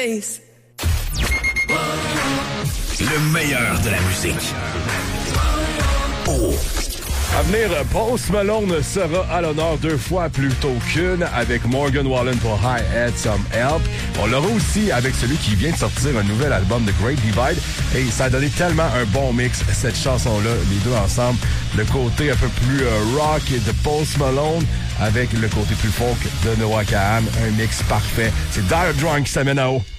face. Le meilleur de la musique. Oh. À venir, Post Malone sera à l'honneur 2 fois plutôt qu'une avec Morgan Wallen pour I Had Some Help. On l'aura aussi avec celui qui vient de sortir un nouvel album de Great Divide et ça a donné tellement un bon mix, cette chanson-là, les deux ensemble. Le côté un peu plus rock de Post Malone avec le côté plus folk de Noah Kahan. Un mix parfait. C'est Dire Drunk qui s'amène à haut.